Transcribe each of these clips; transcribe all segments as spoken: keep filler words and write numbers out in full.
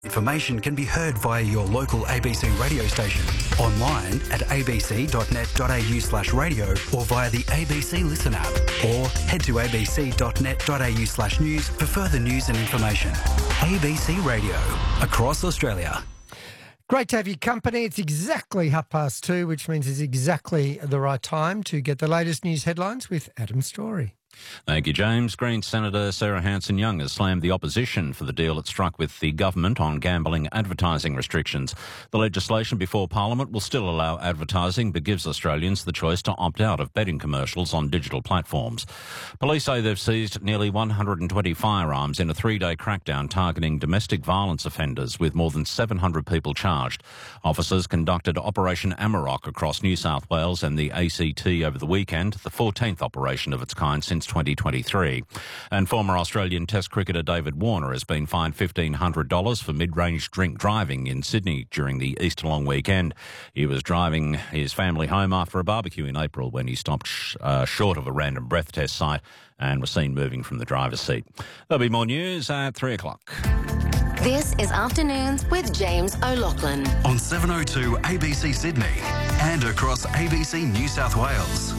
Information can be heard via your local A B C radio station, online at abc.net.au slash radio or via the A B C Listen app, or head to abc.net.au slash news for further news and information. A B C Radio, across Australia. Great to have your company. It's exactly half past two, which means it's exactly the right time to get the latest news headlines with Adam Story. Thank you, James. Green Senator Sarah Hanson-Young has slammed the opposition for the deal it struck with the government on gambling advertising restrictions. The legislation before Parliament will still allow advertising, but gives Australians the choice to opt out of betting commercials on digital platforms. Police say they've seized nearly one hundred twenty firearms in a three-day crackdown targeting domestic violence offenders, with more than seven hundred people charged. Officers conducted Operation Amarok across New South Wales and the A C T over the weekend, the fourteenth operation of its kind since twenty twenty-three. And former Australian Test cricketer David Warner has been fined fifteen hundred dollars for mid-range drink driving in Sydney during the Easter long weekend. He was driving his family home after a barbecue in April when he stopped sh- uh, short of a random breath test site and was seen moving from the driver's seat. There'll be more news at three o'clock. This is Afternoons with James O'Loughlin on seven oh two A B C Sydney and across A B C New South Wales.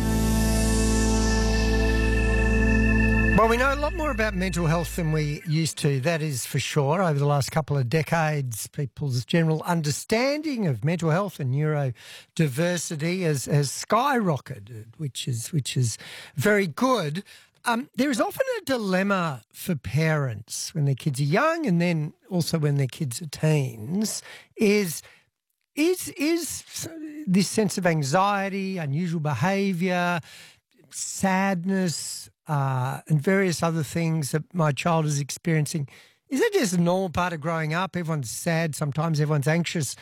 Well, we know a lot more about mental health than we used to, that is for sure. Over the last couple of decades, people's general understanding of mental health and neurodiversity has, has skyrocketed, which is which is very good. Um, there is often a dilemma for parents when their kids are young, and then also when their kids are teens, is is is this sense of anxiety, unusual behaviour, sadness, uh, and various other things that my child is experiencing. Is that just a normal part of growing up? Everyone's sad sometimes, everyone's anxious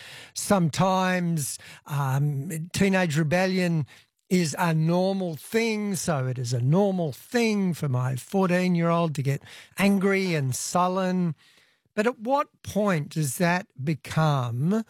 sometimes. Um, teenage rebellion is a normal thing, so it is a normal thing for my fourteen-year-old to get angry and sullen. But at what point does that become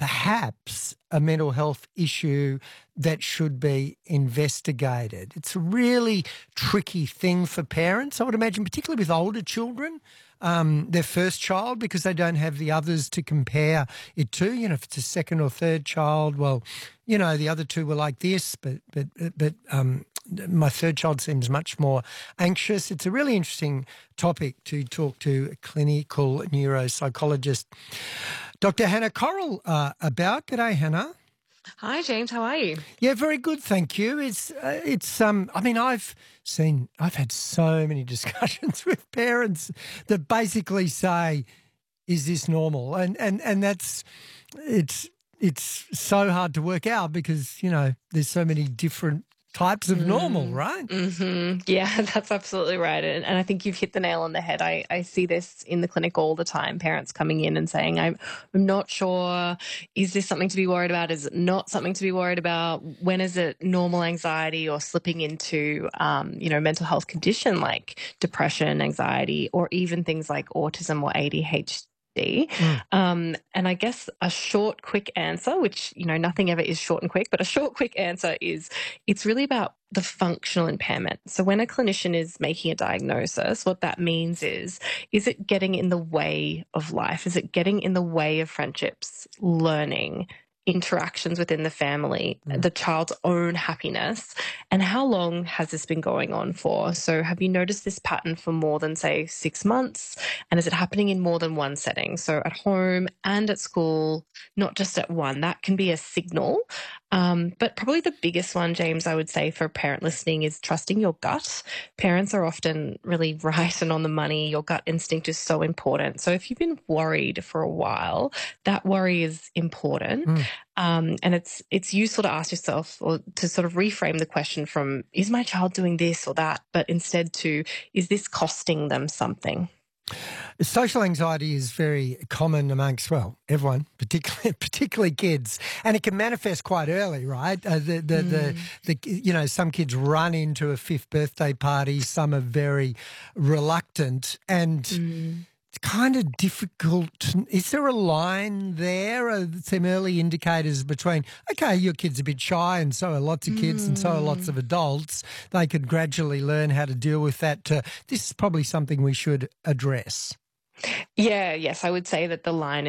perhaps a mental health issue that should be investigated? It's a really tricky thing for parents, I would imagine, particularly with older children, um, their first child, because they don't have the others to compare it to. You know, if it's a second or third child, well, you know, the other two were like this, but but but um, my third child seems much more anxious. It's a really interesting topic to talk to a clinical neuropsychologist, Doctor Hannah Correll, uh, about. G'day, Hannah. Hi, James. How are you? Yeah, very good, thank you. It's uh, it's um. I mean, I've seen, I've had so many discussions with parents that basically say, "Is this normal?" And and and that's it's it's so hard to work out because, you know, there's so many different types of normal, right? Mm-hmm. Yeah, that's absolutely right. And, and I think you've hit the nail on the head. I, I see this in the clinic all the time, parents coming in and saying, I'm, I'm not sure, is this something to be worried about? Is it not something to be worried about? When is it normal anxiety or slipping into, um, you know, mental health condition like depression, anxiety, or even things like autism or A D H D? Mm. Um, and I guess a short, quick answer, which, you know, nothing ever is short and quick, but a short, quick answer is it's really about the functional impairment. So when a clinician is making a diagnosis, what that means is, is it getting in the way of life? Is it getting in the way of friendships, learning, interactions within the family, mm. the child's own happiness? And how long has this been going on for? So have you noticed this pattern for more than, say, six months? And is it happening in more than one setting? So at home and at school, not just at one. That can be a signal. Um, but probably the biggest one, James, I would say for a parent listening is trusting your gut. Parents are often really right and on the money. Your gut instinct is so important. So if you've been worried for a while, that worry is important. Mm. Um, and it's it's useful to ask yourself, or to sort of reframe the question from, is my child doing this or that? But instead to, is this costing them something? Social anxiety is very common amongst, well, everyone, particularly particularly kids, and it can manifest quite early, right? Uh, the, the, mm. the the you know, some kids run into a fifth birthday party, some are very reluctant, and mm. it's kind of difficult. Is there a line there? Are some early indicators between, okay, your kid's a bit shy and so are lots of kids mm. and so are lots of adults. They could gradually learn how to deal with that. Uh, this is probably something we should address. Yeah, yes, I would say that the line